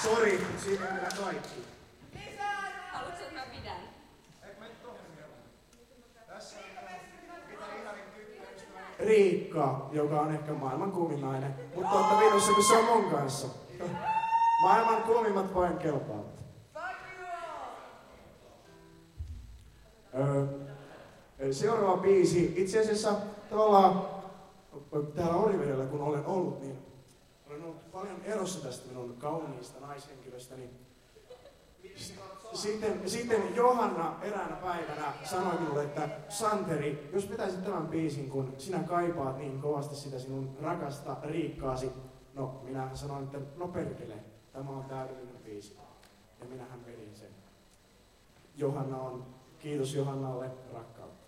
Sori, mutta siinä on vielä kaikki. Haluatko, että mä pidän? Riikka, joka on ehkä maailman kuumin nainen, mutta olette viidossa, kun se on mun kanssa. Maailman kuumimmat vain kelpaavat. Seuraava biisi. Itse asiassa tavallaan täällä Orivedellä kun olen ollut, niin olen ollut paljon erossa tästä minun kauniista naishenkilöstäni. Sitten Johanna eräänä päivänä sanoi minulle, että Santeri, jos vetäisit tämän biisin, kun sinä kaipaat niin kovasti sitä sinun rakasta Riikkaasi. No, minä sanoin, että no perkele, tämä on täydellinen biisi. Ja minähän vedin sen. Johanna on, kiitos Johannalle rakkautta.